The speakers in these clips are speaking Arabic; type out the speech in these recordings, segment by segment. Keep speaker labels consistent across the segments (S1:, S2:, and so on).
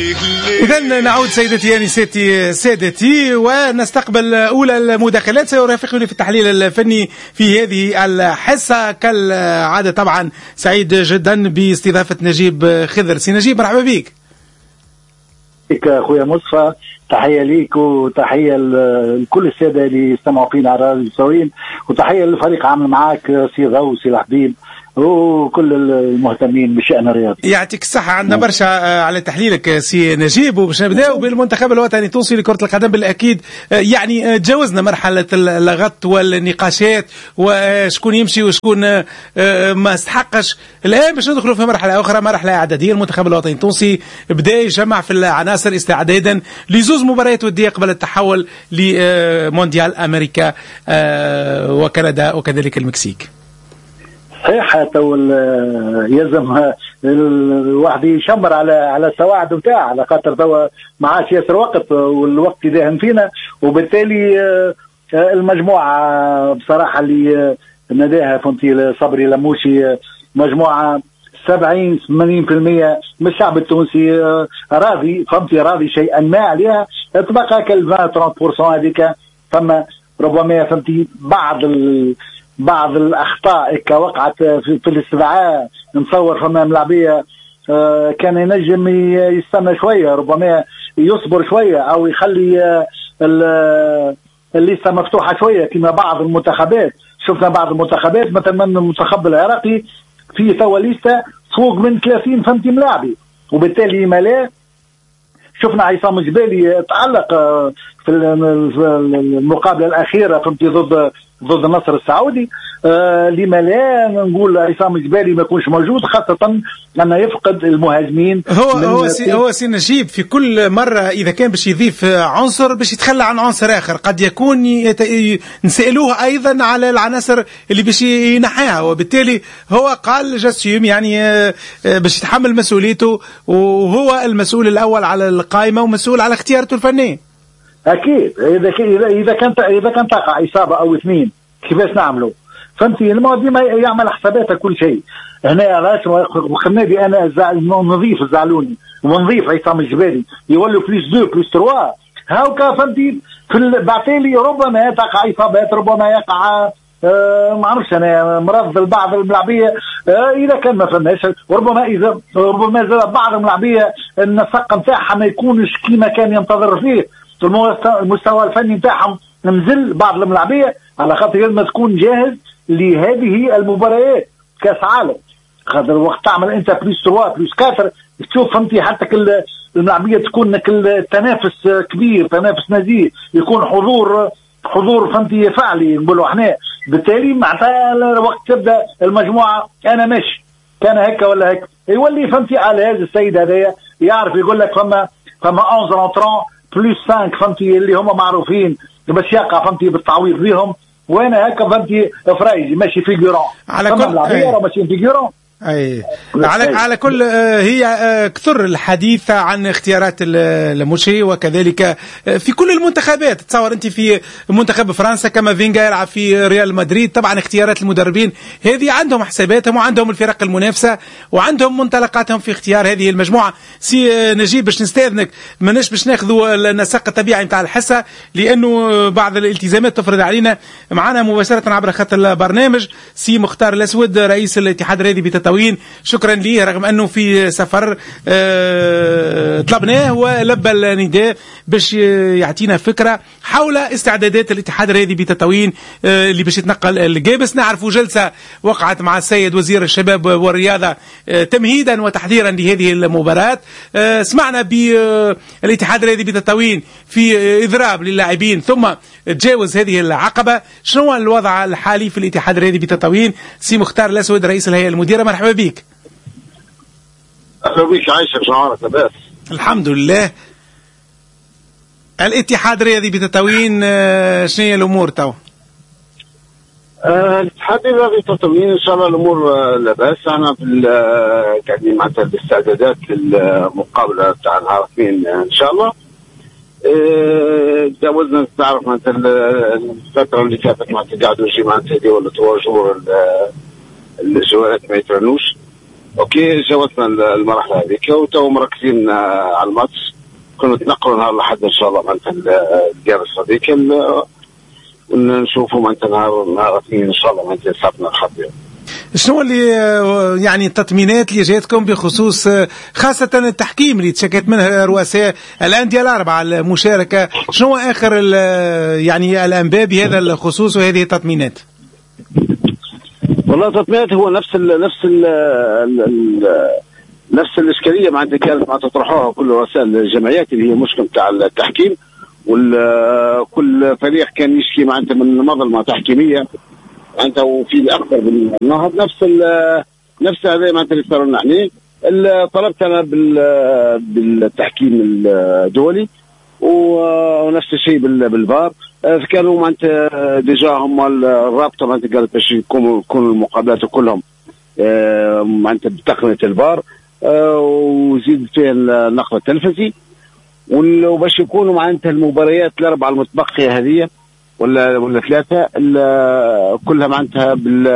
S1: إذن نعود سيدتي أنساتي سادتي ونستقبل أولى المداخلات. سيرافقني في التحليل الفني في هذه الحصة كالعادة طبعا سعيد جدا باستضافة نجيب خضر. سي نجيب مرحبا بك.
S2: أخويا مصطفى، تحية ليك وتحية لكل السادة اللي يستمعوا فينا على راديو الصوين، وتحية للفريق عامل معاك سي ضو سي الحبيب وكل المهتمين بشأن الرياضي.
S1: يعطيك الصحة. عندنا برشا على تحليلك سي نجيب، وباش نبداو بالمنتخب الوطني التونسي لكرة القدم. بالأكيد يعني تجاوزنا مرحلة اللغط والنقاشات وشكون يمشي وشكون ما استحقش. الآن باش ندخلوا في مرحلة أخرى، مرحلة إعدادية. المنتخب الوطني التونسي بدأ يجمع في العناصر استعدادا لزوز مباريات ودية قبل التحول لمونديال أمريكا وكندا وكذلك المكسيك.
S2: صحيح، يلزم الواحد يشمر على السواعد نتاعه، على خاطر توا ما عادش ياسر وقت والوقت يداهن فينا، وبالتالي المجموعه بصراحه اللي ناداها فهمتي صبري لموشي مجموعه 70-80% من الشعب التونسي راضي، فهمتي راضي شيئا ما عليها. تبقى كال 20-30% هذيك فما ربما فهمتي بعض الاخطاء وقعت في الاستدعاء. نتصور فما ملاعبيه كان ينجم يستنى شويه، ربما يصبر شويه او يخلي الليسته مفتوحه شويه كما بعض المنتخبات. شفنا بعض المنتخبات مثلا المنتخب العراقي فيه توا ليسته فوق من 30 فهمتي ملاعبي، وبالتالي ما لا شفنا عصام الجبالي تعلق في المقابله الاخيره فهمتي ضد النصر السعودي. لما لا نقول عصام الجبالي ما يكونش موجود، خاصة أنه يفقد المهاجمين.
S1: هو سي نجيب في كل مرة إذا كان باش يضيف عنصر باش يتخلى عن عنصر آخر، قد يكون نسألوه أيضا على العناصر اللي باش ينحيها، وبالتالي هو قال جاسيوم يعني باش يتحمل مسؤوليته، وهو المسؤول الأول على القائمة ومسؤول على اختيارته الفنية.
S2: أكيد إذا كان تقع إصابة أو اثنين كيفاش نعملوا؟ فهمتي الماضي ما يعمل حساباتها كل شيء. هنا علاش خلنا بي انا نضيف الزعلوني ونضيف عصام الجبالي يولوا بليس 2 بليس 3 هاوكا فهمتي بعتالي ربما تقع اصابات، ربما يقع ما عرفش انا مرض البعض الملاعبيه اذا كان ما فهمناش، ربما زاد بعض الملاعبيه النسق نتاعها ما يكونش كيما كان ينتظر فيه، المستوى الفني نتاعهم نزل بعض الملاعبيه، على خاطر لازم تكون جاهز لهذه المباريات كاس عالم. خاطر وقت تعمل انت بليس 3 بليس 4 تشوف فهمتي حتى كل الملاعبيه تكون التنافس كبير، تنافس نزيه، يكون حضور فهمتي فعلي نقولوا احنا. بالتالي معناتها وقت تبدا المجموعه انا ماشي كان هكا ولا هكا يولي فهمتي على هذا السيد هذايا يعرف يقول لك فما 11 انترون بليس 5 فهمتي اللي هم معروفين باش يقع فهمتي بالتعويض بهم، وانا هكا فهمتي فرايجي ماشي فيجورون
S1: على كل
S2: ماشي فيجورون.
S1: اي على كل هي كثر الحديث عن اختيارات الموشي، وكذلك في كل المنتخبات. تصور انت في منتخب فرنسا كما فينجا يلعب في ريال مدريد، طبعا اختيارات المدربين هذه عندهم حساباتهم وعندهم الفرق المنافسه وعندهم منطلقاتهم في اختيار هذه المجموعه. سي نجيب باش نستاذنك ماناش باش ناخذوا النسق الطبيعي نتاع الحصه لانه بعض الالتزامات تفرض علينا. معنا مباشره عبر خط البرنامج سي مختار الاسود رئيس الاتحاد الرياضي بتطوين. شكرا ليه رغم انه في سفر طلبناه ولبى النداء باش يعطينا فكره حول استعدادات الاتحاد الرياضي بتطوين اللي باش يتنقل الجابس. نعرفوا جلسه وقعت مع السيد وزير الشباب والرياضه تمهيدا وتحضيرا لهذه المباراه. سمعنا بالاتحاد الرياضي بتطوين في اضراب للاعبين ثم تجاوز هذه العقبه. شنو الوضع الحالي في الاتحاد الرياضي بتطوين؟ سي مختار الاسود رئيس الهيئه المديره مرحبا بك.
S3: اهلا بك عايشه شعارك لاباس؟
S1: الحمد لله. الاتحاد الرياضي بتطوين شنو هي الامور تو؟
S3: الاتحاد الرياضي بتطوين ان شاء الله الامور لاباس. احنا قاعدين معناتها الاستعدادات للمقابله تاع نهار 2 ان شاء الله. تجاوزنا تعرف معناتها الفتره اللي فاتت معناتها قاعدوا نجي معناتها دي ولا 3 شهور الجوالات ما يترنوش. اوكي جاوزنا المرحله هذيك وتو مركزين على الماتش. كنا نتنقلوا نهار الاحد ان شاء الله معناتها الجالس هذيك ونشوفوا معناتها نهار اثنين ان شاء الله معناتها صابنا الحظ.
S1: شنو اللي يعني التطمينات اللي جاتكم بخصوص خاصة التحكيم اللي تشكت منه رؤساء الأندية الأربعة المشاركة؟ شنو آخر يعني الأنباء بهذا الخصوص وهذه التطمينات؟
S3: والله التطمينات هو نفس الإشكالية معناتها كانت تطرحوها كل رؤساء الجمعيات اللي هي مشكلة تاع التحكيم، وكل فريق كان يشكي معناتها من مظلمة تحكيمية معناتها وفي الأكثر من النهض. نفس هذا معناتها اللي صار لنا احنا. طلبت أنا بالتحكيم الدولي ونفس الشيء بالفار. كانوا معناتها ديجا هم الرابطة معناتها قالت باش يكونوا المقابلات كلهم معناتها بتقنية الفار وزيد فيها النقل التلفزي، وباش يكونوا معناتها المباريات الأربعة المتبقية هذه ولا ثلاثة كلها معناتها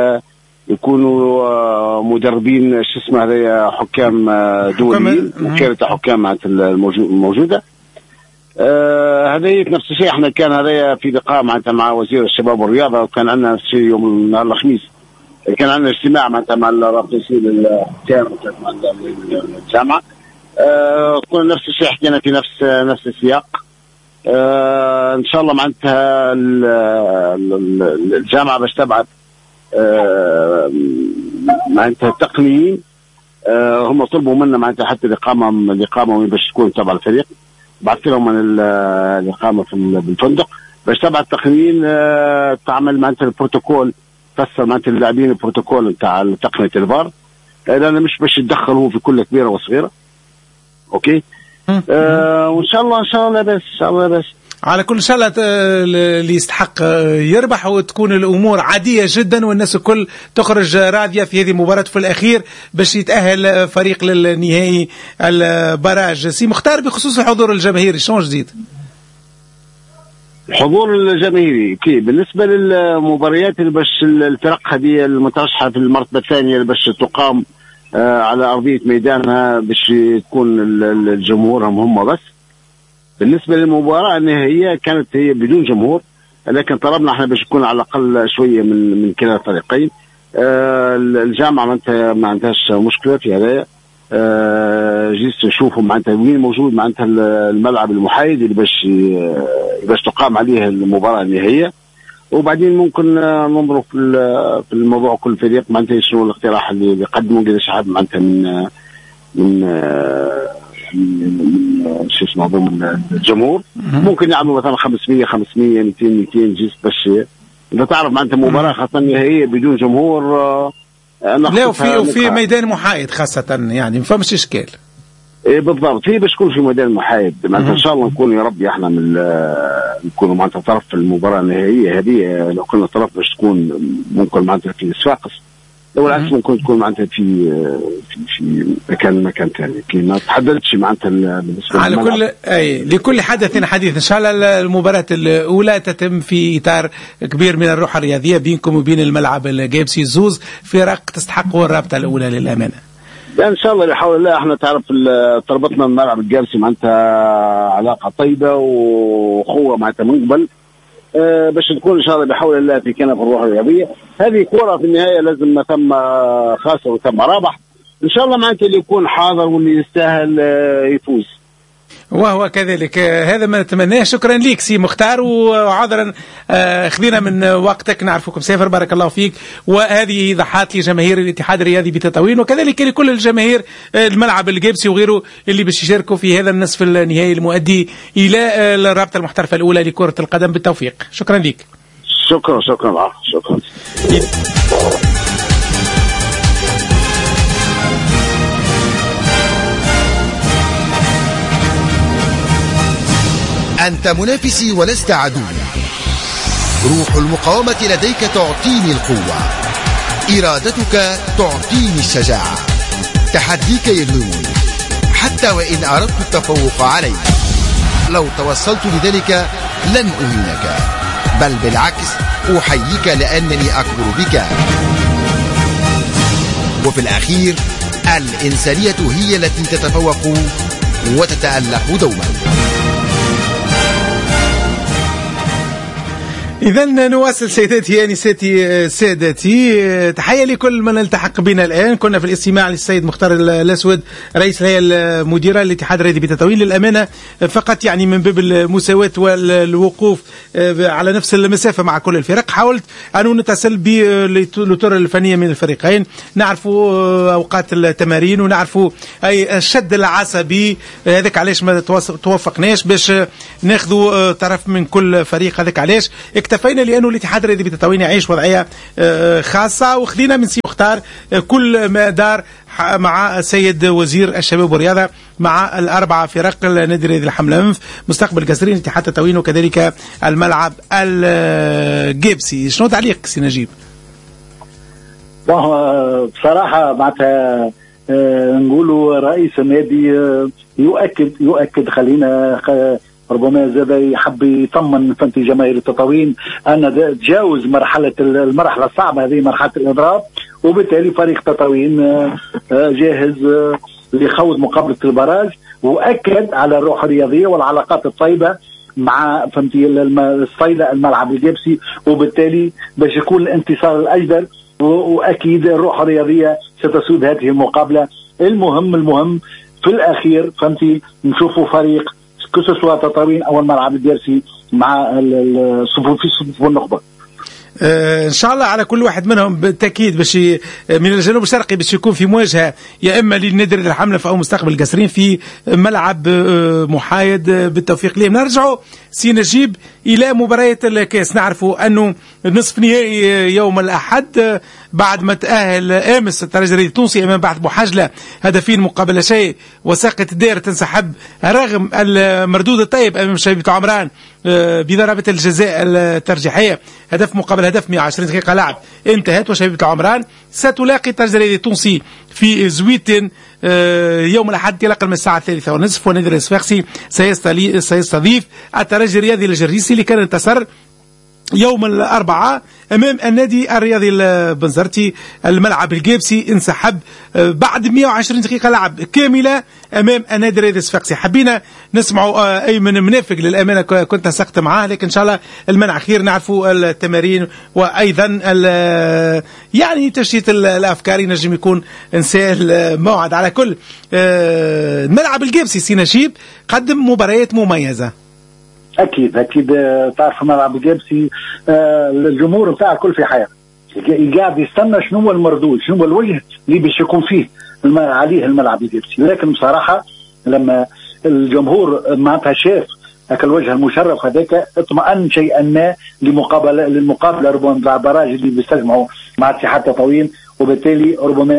S3: يكونوا مدربين شو اسمه هذا حكام دوليين وكالة حكام معناتها الموجودة. هذا نفس الشيء. احنا كان هذا في لقاء معناتها مع وزير الشباب والرياضة، وكان عندنا في يوم نهار الخميس كان عندنا اجتماع معناتها مع رئيسين الحكام مع الجامعة. كنا نفس الشيء حكينا في نفس السياق. ان شاء الله معناتها الجامعه باش تبعث معناتها تقنيين. هم طلبوا منا معناتها حتى الاقامه باش تكون تبع الفريق. بعثت لهم من الاقامه بالفندق باش تبعث تقنيين تعمل معناتها البروتوكول، تفسر معناتها اللاعبين البروتوكول نتاع تقنيه الفار، لان مش باش يتدخلوا في كل كبيره وصغيره. اوكي. وان شاء الله لاباس ان شاء الله لاباس.
S1: على كل شاء الله اللي يستحق يربح وتكون الامور عاديه جدا والناس الكل تخرج راضيه في هذه المباراه في الاخير باش يتاهل فريق للنهائي البراج. سي مختار، بخصوص الحضور الجماهيري شنو جديد؟
S3: الحضور الجماهيري كي بالنسبه للمباريات اللي باش الفرق هذه المترشحه في المرتبه الثانيه اللي باش تقام على أرضية ميدانها باش يكون الجمهور هم بس. بالنسبة للمباراة النهائية كانت هي بدون جمهور، لكن طلبنا احنا باش يكون على الأقل شوية من كلا الفريقين. الجامعة ما عندهاش مشكلة في هذا. جيت نشوفوا معناتها وين موجود معناتها الملعب المحايد اللي باش تقام عليه المباراة النهائية، وبعدين ممكن ننظروا في الموضوع. كل فريق معناتها شنو الاقتراح اللي يقدموا قداش شعب معناتها من شو اسمه من الجمهور. ممكن يعملوا مثلا 500 200 جيست باش اذا تعرف معناتها مباراه خاصه هي بدون جمهور.
S1: لا وفي ميدان محايد خاصه يعني ما فهمش اشكال.
S3: ايه بالضبط، هي باش تكون في ميدان محايد معناتها ان شاء الله نكون يا ربي احنا نكونوا معناتها طرف في المباراه النهائيه هذه. لو كنا طرف باش تكون ممكن معناتها في صفاقس، لو العكس ممكن تكون معناتها في مكان ثاني كي ما تحددش معناتها بالنسبه
S1: على كل لكل حدث حديث. ان شاء الله المباراه الاولى تتم في اطار كبير من الروح الرياضيه بينكم وبين الملعب الجيبسي. زوز فرق تستحقوا الرابطه الاولى للامانه.
S3: ان شاء الله بحول الله. احنا تعرف تربطنا الملعب الجالسي معناتها علاقه طيبه واخوه معناتها من قبل. باش تكون ان شاء الله بحول الله في كنف الروح الرياضيه. هذه كره في النهايه لازم ثم خاسر وثم رابح. ان شاء الله معناتها اللي يكون حاضر واللي يستاهل يفوز.
S1: وهو كذلك، هذا ما نتمناه. شكرا لك سي مختار، وعذرا خذينا من وقتك، نعرفكم مسافر، بارك الله فيك. وهذه ايضاحات لجماهير الاتحاد الرياضي بتطاوين وكذلك لكل الجماهير الملعب الجيبسي وغيره اللي باش يشاركوا في هذا النصف النهائي المؤدي الى الرابطه المحترفه الاولى لكره القدم. بالتوفيق. شكرا لك.
S3: شكرا.
S4: أنت منافسي ولست عدو. روح المقاومة لديك تعطيني القوة، إرادتك تعطيني الشجاعة، تحديك يغلبني حتى وإن أردت التفوق عليك. لو توصلت لذلك لن أهينك، بل بالعكس أحييك لأنني أكبر بك. وفي الأخير الإنسانية هي التي تتفوق وتتألق دوما.
S1: إذا نواصل سيداتي أنساتي سادتي، تحية لكل من التحق بنا الآن. كنا في الاستماع للسيد مختار الأسود رئيس الهيئة المديرة للاتحاد الرياضي بتطاوين. للأمانة فقط يعني من باب المساواة والوقوف على نفس المسافة مع كل الفرق، حاولت أن نتصل بالأطر الفنية من الفريقين، نعرفوا أوقات التمارين ونعرفوا أي الشد العصبي هذاك علاش ما توفقناش باش ناخذوا طرف من كل فريق. هذاك علاش اكتفينا لأنه الاتحاد الرياضي بتطاوين يعيش وضعية خاصة، وخذينا من سي مختار كل ما دار مع السيد وزير الشباب والرياضة مع الأربعة فرق النادي الرياضي الحملة أنف، مستقبل قصرين، اتحاد تطاوين، وكذلك الملعب الجيبسي. شنو تعليق سي نجيب؟
S2: بصراحة معناتها نقولوا رئيس النادي يؤكد خلينا ربما زاد يحب يطمن فانت جماهير التطاوين ان تجاوز المرحله الصعبه هذه، مرحله الاضراب، وبالتالي فريق تطاوين جاهز لخوض مقابله البراج، واكد على الروح الرياضيه والعلاقات الطيبه مع فهمتي الصيدة الملعب الجيبسي، وبالتالي باش يكون الانتصار الاجدر، واكيد الروح الرياضيه ستسود هذه المقابله. المهم في الاخير فهمتي نشوفوا فريق كسوسوا تطاوين او الملعب الجيبسي مع الصفوف في الصفوف النخبه.
S1: ان شاء الله على كل واحد منهم بالتاكيد باش من الجنوب الشرقي باش يكون في مواجهه يا اما للنادي الحمله او مستقبل القصرين في ملعب محايد بالتوفيق لهم. نرجعوا سي نجيب الى مباريات الكاس. نعرفوا انه نصف نهائي يوم الاحد بعد ما تاهل امس الترجي الرياضي التونسي امام بعث بوحجله هدفين مقابل شيء، وساقط الدائره تنسحب رغم المردود الطيب امام شبيبه عمران بضربه الجزاء الترجيحيه، هدف مقابل هدف 120 دقيقه لعب انتهت، وشبيبه عمران ستلاقي الترجي الرياضي التونسي في زويتن يوم الاحد تلقى من الساعه 3:30، ونادي الصفاقسي سيستضيف الترجي الرياضي الجريسي اللي كان انتصر يوم الأربعاء أمام النادي الرياضي البنزرتي. الملعب الجيبسي انسحب بعد 120 دقيقة لعب كاملة أمام النادي الرياضي الصفاقسي. حبينا نسمعوا أيمن منافق، للأمانة كنت نسقت معاه، لكن إن شاء الله المنع خير، نعرفوا التمارين وأيضا يعني تشتيت الأفكار ينجم يكون نسال موعد. على كل الملعب الجيبسي سي نجيب قدم مباريات مميزة.
S2: اكيد تعرف ملعب الجيبسي الجمهور بتاع الكل في حياه قاعد يستنى شنو هو المردود، شنو هو الوجه اللي باش يكون فيه عليه الملعب الجيبسي. لكن بصراحه لما الجمهور معناتها شاف هذاك الوجه المشرف هذاك اطمأن شيئا ما للمقابله ربما مع البراج اللي بيستجمعوا مع اتحاد تطاوين، وبالتالي ربما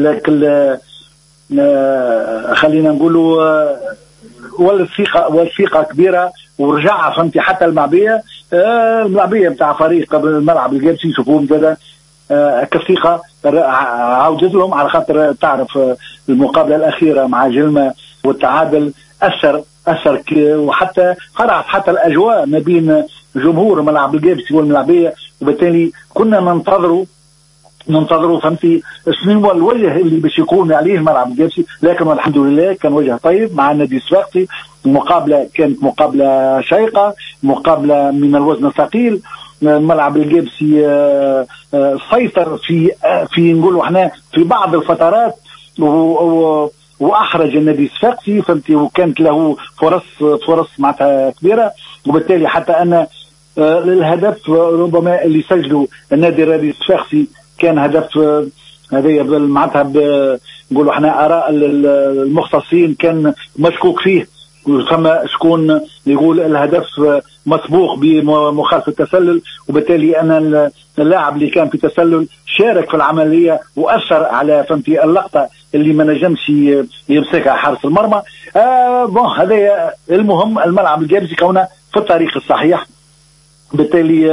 S2: خلينا نقولوا والثقه كبيره، ورجع فهمتي حتى الملعبيه بتاع فريق الملعب الجيبسي شوفوهم زاد كثقه عاودت لهم، على خاطر تعرف المقابله الاخيره مع جلمه والتعادل اثر وحتى خرعت حتى الاجواء ما بين جمهور ملعب الجيبسي والملعبيه، وبالتالي كنا ننتظروا فهمتي شنو هو الوجه اللي باش يكون عليه الملعب الجيبسي. لكن الحمد لله كان وجه طيب مع النادي الصفاقسي. المقابله كانت مقابله شيقه، مقابله من الوزن الثقيل. الملعب الجيبسي سيطر في نقولوا احنا في بعض الفترات واحرج النادي الصفاقسي فهمتي، وكانت له فرص معناتها كبيره، وبالتالي حتى ان الهدف ربما اللي سجله النادي الرياضي الصفاقسي كان هدف هذايا معناتها نقولوا احنا اراء المختصين كان مشكوك فيه، فما شكون يقول الهدف مسبوق بمخالفه التسلل، وبالتالي ان اللاعب اللي كان في تسلل شارك في العمليه واثر على فهمتي اللقطه اللي ما نجمش يمسكها حارس المرمى. هذا المهم الملعب الجيبسي كونه في الطريق الصحيح، بالتالي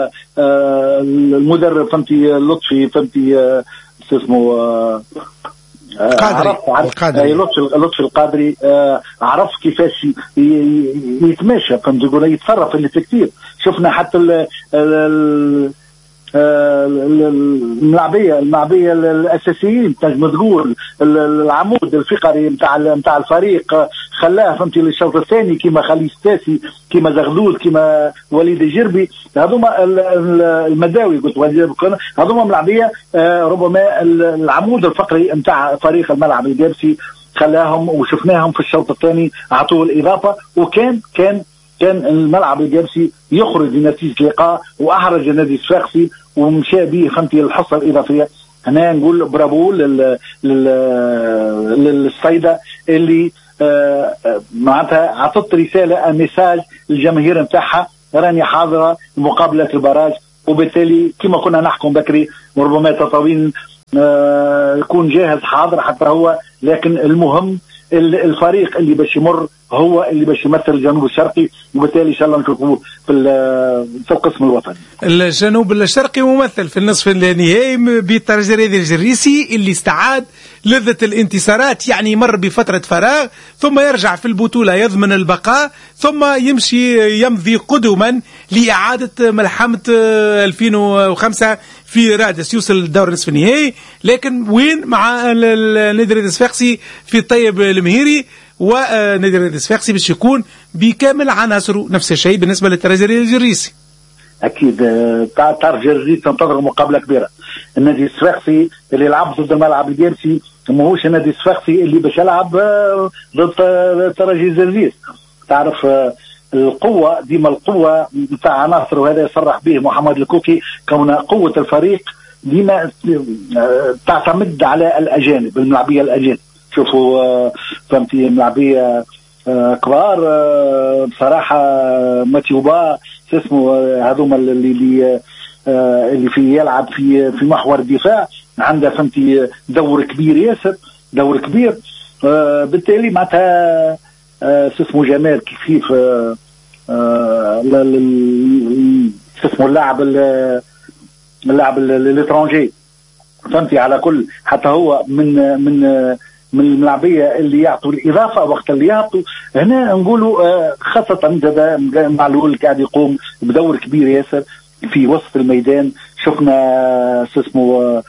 S2: المدرب فهمتي لطفي فهمتي اسمه لطفي القادري عرف كيفاش يتماشى فهمت، يقول يتصرف اللي في كثير. شفنا حتى الملاعبيه الاساسيين تنجم تقول العمود الفقري نتاع الفريق خلاه فهمتي للشوط الثاني كيما خليل ستاسي كيما زغلول كيما وليد الجربي هذوما المداوي قلت هذوما ملاعبيه ربما العمود الفقري نتاع فريق الملعب الجابسي خلاهم وشفناهم في الشوط الثاني اعطوه الاضافه وكان الملعب الجابسي يخرج بنتيجه لقاء واحرج النادي الصفاقسي ومشى به فهمتي الحصه الاضافيه. هنا نقول برافو للصيدة اللي معناتها عطت رساله ميساج للجماهير نتاعها راني حاضره مقابله البراج، وبالتالي كما كنا نحكم بكري وربما تطاوين يكون جاهز حاضر حتى هو، لكن المهم الفريق اللي باش يمر هو اللي باش يمثل الجنوب الشرقي، وبالتالي ان شاء الله نشوفوه في القسم الوطني.
S1: الجنوب الشرقي ممثل في النصف النهائي بالترجي الجريسي اللي استعاد لذة الانتصارات، يعني مر بفترة فراغ ثم يرجع في البطولة يضمن البقاء ثم يمضي قدما لإعادة ملحمة 2005 في رادس يوصل للدور نصف النهائي، لكن وين مع النادي الصفاقسي في طيب المهيري، ونادي الصفاقسي باش يكون بكامل عناصره. نفس الشيء بالنسبة للترجي الجريسي.
S2: اكيد ترجي الجريسي تنتظر مقابله كبيره. النادي الصفاقسي اللي لعب ضد الملعب الجابسي ماهوش النادي الصفاقسي اللي باش يلعب ضد الترجي الجريسي. تعرف القوه ديما القوه نتاع عناصر، وهذا يصرح به محمد الكوكي، كون قوه الفريق ديما تعتمد على الاجانب، الملاعبيه الاجانب. شوفوا فهمتي الملاعبيه كبار بصراحه ماتيوبا اسمه هذوما اللي في يلعب في محور الدفاع عنده فهمتي دور كبير ياسر، دور كبير. بالتالي معناتها اسمه جمال كيف اسمه اللاعب الاترونجي فهمتي على كل، حتى هو من الملاعبيه اللي يعطوا الاضافه وقت اللي يعطوا. هنا نقولوا خاصه معلول قاعد يقوم بدور كبير ياسر في وسط الميدان. شفنا اسمه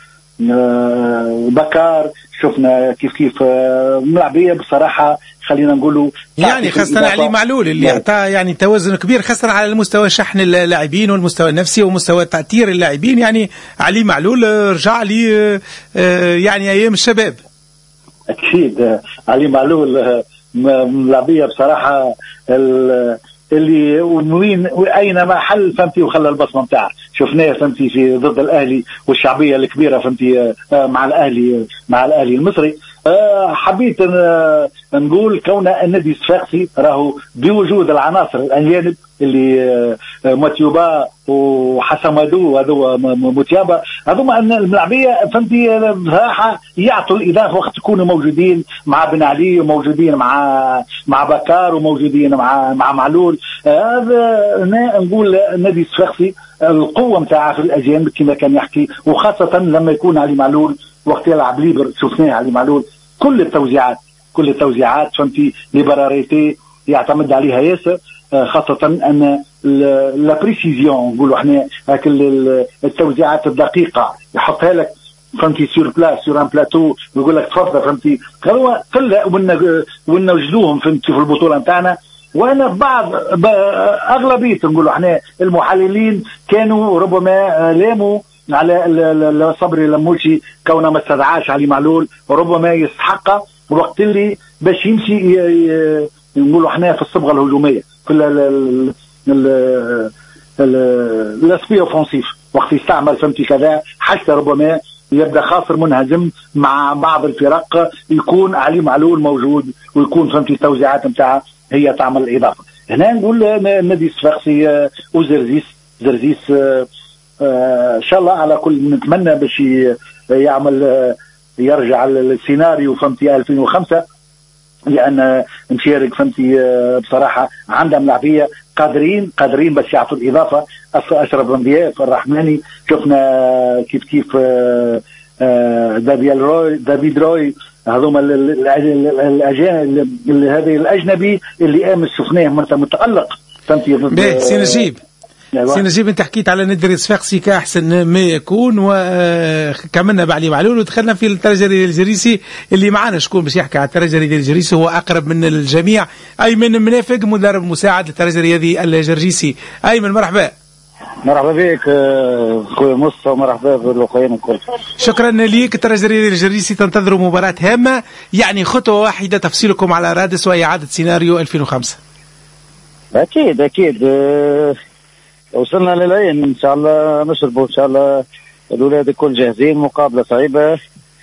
S2: بكار، شفنا كيف ملاعبيه بصراحه خلينا نقولوا
S1: يعني خاصة علي معلول اللي أعطى يعني توازن كبير خاصة على المستوى شحن اللاعبين والمستوى النفسي ومستوى تعتير اللاعبين. يعني علي معلول رجع لي يعني أيام الشباب.
S2: أكيد علي معلول ملاعبية بصراحة اللي وين اينما حل فهمتي وخلى البصمه نتاعه. شفناه فهمتي في ضد الاهلي والشعبيه الكبيره فهمتي مع الاهلي المصري. حبيت نقول كون النادي الصفاقسي راهو بوجود العناصر الاجانب اللي ماتيوبا وحسمادو هذو متيابا هذوما الملاعبيه فهمتي بصراحه يعطوا الاضافه وقت يكونوا موجودين مع بن علي وموجودين مع بكار وموجودين مع معلول. هذا نقول النادي الصفاقسي القوه نتاعه في الاجانب كما كان يحكي، وخاصه لما يكون علي معلول وقت يلعب ليبر. شفناه علي معلول كل التوزيعات فهمتي ليبراريتي يعتمد عليها ياسر، خاصة أن لا بريسيزيون نقولوا احنا هاك التوزيعات الدقيقة يحطها لك فهمتي سور بلاس سور ان بلاتو ويقول لك تفضل فهمتي. هو قلة ونوجدوهم فهمتي في البطولة نتاعنا. وانا بعض اغلبيه نقولوا احنا المحللين كانوا ربما لاموا على صبري لموشي كونه ما استدعاش علي معلول، وربما يستحق وقت اللي باش يمشي نقولوا احنا في الصبغه الهجوميه في الاسبي اوفنسيف وقت يستعمل فهمتي كذا حتى ربما يبدا خاسر منهزم مع بعض الفرق يكون علي معلول موجود ويكون فهمتي التوزيعات نتاعها هي تعمل الاضافه. هنا نقول النادي الصفاقسي وزرزيس ان شاء الله على كل نتمنى باش يعمل يرجع للسيناريو فهمتي 2005، لان مشارك فهمتي بصراحه عندهم لاعبيه قادرين باش يعطوا الاضافه. اشرف بن ضياف الرحماني شفنا كيف دافيد روي هذوما هذه الاجنبي اللي امس شفناه متالق فهمتي
S1: ضد سي نجيب سي نجيب، انت حكيت على نادي الصفاقسي كاحسن ما يكون، وكملنا بعلي معلول ودخلنا في الترجري الجريسي اللي معنا. شكون باش يحكي على الترجري الجريسي؟ هو اقرب من الجميع، ايمن منافق، مدرب مساعد للترجري هذه الجرجيسي. ايمن مرحبا.
S5: مرحبا بك خويا مصطفى، مرحبا بالاخوين الكل.
S1: شكرا ليك. الترجري الجريسي تنتظر مباراة هامة، يعني خطوة واحدة تفصيلكم على رادس وإعادة سيناريو 2005.
S5: أكيد وصلنا للعين إن شاء الله، نشربوا إن شاء الله. الأولاد الكل جاهزين. مقابلة صعيبة،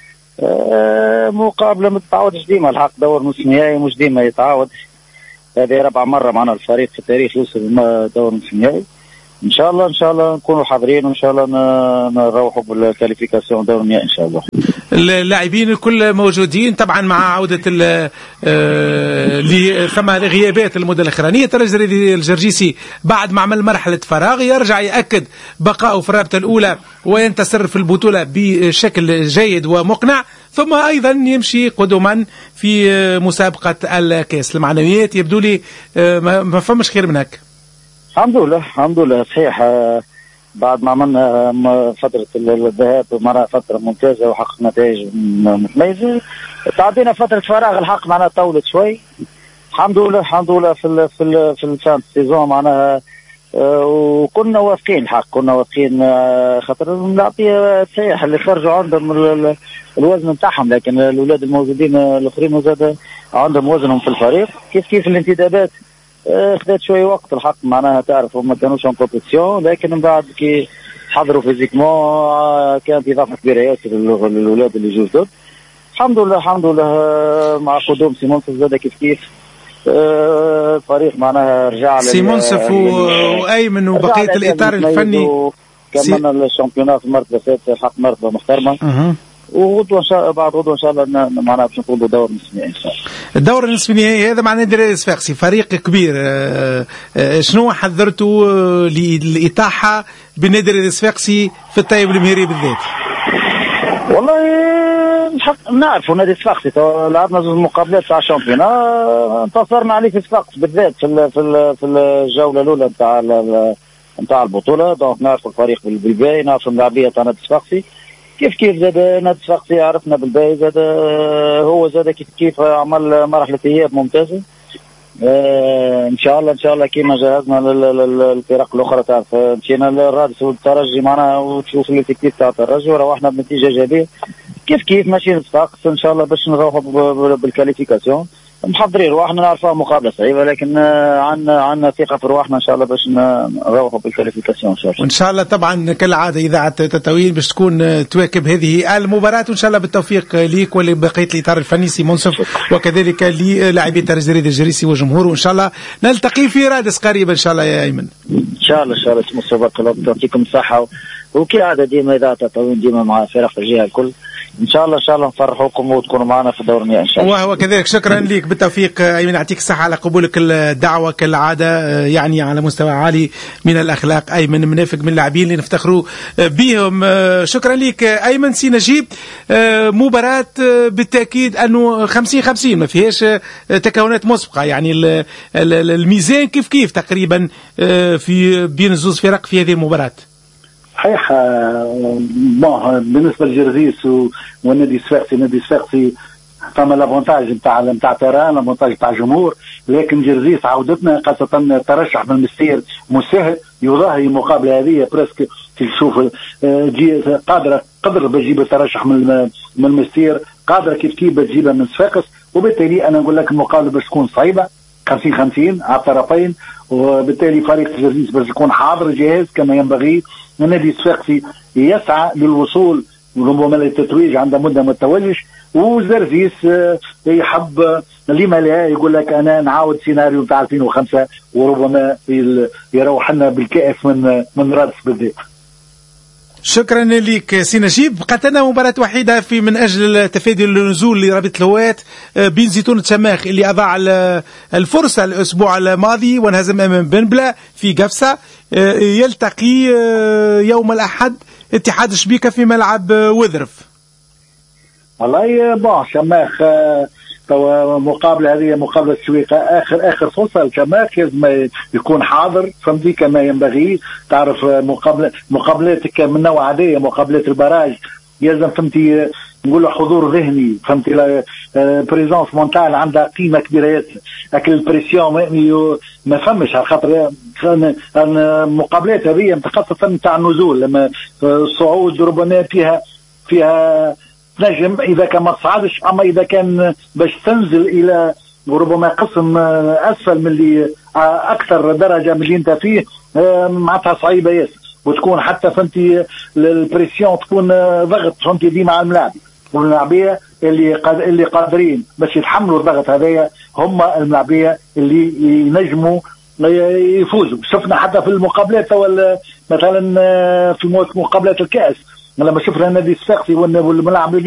S5: مقابلة ما تتعودش ديما. الحق دور نصف نهائي مش ديما يتعود، هذه رابع مرة معنا الفريق في التاريخ يوصل دور نصف نهائي. ان شاء الله نكونوا حاضرين، وان شاء الله نروحوا بالكاليفيكاسيون دور النهائي ان شاء الله.
S1: اللاعبين الكل موجودين طبعا مع عودة ثم غيابات المدة الأخرانية. الترجي الجرجيسي بعد ما عمل مرحلة فراغ يرجع يأكد بقائه في الرابطة الأولى وينتصر في البطولة بشكل جيد ومقنع، ثم أيضا يمشي قدما في مسابقة الكاس. المعنويات يبدو لي ما فمش خير من هيك.
S5: الحمد لله صحيح. بعد ما عملنا فترة الذهاب معنا فترة ممتازة وحققنا نتائج متميزة، تعدينا فترة فراغ الحق معنا طولت شوي. الحمد لله في الفان سيزون معناها، وكنا واثقين الحق، كنا واثقين خاطر نعطيه صحيح اللي خرجوا عندهم الوزن نتاعهم، لكن الأولاد الموجودين الآخرين زاد عندهم وزنهم في الفريق. كيف الانتدابات خذت شوي وقت الحق معناها، تعرف ما كانوش ان كومبيتيسيون، لكن من بعد كي حضروا فيزيكمون كانت اضافه كبيره ياسر للاولاد اللي جو جدد. الحمد لله مع قدوم سيمونسف زاد كيف الفريق معناها رجع
S1: سيمونسف وايمن وبقيه الاطار الفني.
S5: كملنا الشامبيونات في المرتبه السادسه، الحق مرتبه محترمه. وغدوه ان شاء الله، بعد غدوه ان شاء الله معناها باش نقولوا دور نصف نهائي ان شاء الله.
S1: الدور النصف النهائي هذا مع نادي الصفاقسي، فريق كبير. شنو حذرتوا للإطاحة بالنادي الصفاقسي في الطيب المهيري بالذات؟
S5: والله نعرفوا نادي الصفاقسي لعبنا زوج مقابلات تاع الشامبيون، انتصرنا عليه في الصفاقس بالذات في الجوله الاولى نتاع البطوله. دونك نعرفوا الفريق بالباهي، نعرفوا اللاعبيه تاع نادي الصفاقسي. كيف زاد نادي الصفاقسي عرفنا بالباهي، زاد هو زاد كيف عمل مرحله اياب ممتازه. ان شاء الله كيما جهزنا للفرق الاخرى، تعرف مشينا للرادس والترجي معنا، وتشوف التكتيك تاع الترجي وروحنا بنتيجه ايجابيه. كيف ماشيين الصفاقس ان شاء الله باش نروحوا بالكاليفيكاسيون. محضرين رواحنا، نعرفها مقابله صعيبه، لكن عندنا ثقه في رواحنا ان شاء الله باش نروحوا بالكاليفيكاسيون ان شاء الله.
S1: وان شاء الله طبعا كالعاده اذاعه تطاوين باش تكون تواكب هذه المباراه، وان شاء الله بالتوفيق ليك ولبقيه الاطار الفني سي منصف، وكذلك للاعبي الترجي الجريسي وجمهوره. وان شاء الله نلتقي في رادس قريبا ان شاء الله يا ايمن.
S5: ان شاء الله بارك الله يعطيكم الصحه، وكالعاده ديما اذاعه تطاوين ديما مع فرق الجهه الكل. ان شاء الله نفرحوكم وتكونوا معنا في الدور النهائي ان شاء الله.
S1: وهو كذلك. شكرا لك، بالتوفيق ايمن، يعطيك الصحه على قبولك الدعوه كالعاده، يعني على مستوى عالي من الاخلاق. ايمن منافق من اللاعبين اللي نفتخروا بهم. شكرا لك ايمن. سي نجيب، مباراه بالتاكيد انه 50-50 ما فيهاش تكهنات مسبقه، يعني الميزان كيف تقريبا في بين الزوز فرق في هذه المباراه.
S2: صحيح. بالنسبه للجرزيس والنادي الصفاقسي فما لافونتاج نتاع تيران، لافونتاج نتاع الجمهور، لكن جرزيس عودتنا خاصه ترشح من المستير مسهل يضاهي المقابله هذه برسك. تشوف قادره باش تجيب الترشح من المستير، قادره كيف بتجيبها من صفاقس، وبالتالي انا نقول لك المقابله باش تكون صعيبه 50-50 على الطرفين، وبالتالي فريق الجرزيس باش يكون حاضر جاهز كما ينبغي. النادي الصفاقسي يسعى للوصول ربما للتتويج، عنده مده ما تتوجش، والجرزيس يحب لما لا يقول لك انا نعاود سيناريو نتاع 2005 وربما يروح لنا بالكأس من رادس بالذات.
S1: شكرا لك سي نجيب. بقات لنا مباراة وحيدة من أجل تفادي النزول لرابطة الهواة بين زيتون الشماخ اللي أضاع الفرصة الأسبوع الماضي وانهزم أمام بنبلة في قفصة. يلتقي يوم الأحد اتحاد شبيكة في ملعب وذرف.
S2: والله شماخ توا مقابله هذه مقابله السويقه اخر فرصه الكماك لازم يكون حاضر فهمتي كما ينبغي. تعرف مقابلاتك من نوع عاديه مقابلات البراج لازم فهمتي نقول حضور ذهني فهمتي بريزونس مونتال عندها قيمه كبيره ياسر. لكن البريسيون ما فهمش على خاطر المقابلات هذه خاصه نتاع النزول لما الصعود ربما فيها نجم اذا كان ما تصعدش، اما اذا كان باش تنزل الى وربما قسم اسفل من اللي اكثر درجه من اللي انت فيه معناتها صعيبه ياسر، وتكون حتى فهمتي البريسيون تكون ضغط فهمتي ديما على الملاعب، والملاعبيه اللي قادرين باش يتحملوا الضغط هذايا هم الملاعبيه اللي ينجموا يفوزوا. شفنا حتى في المقابلات مثلا في مقابلات الكاس لما شفنا النادي الصفاقسي والملاعب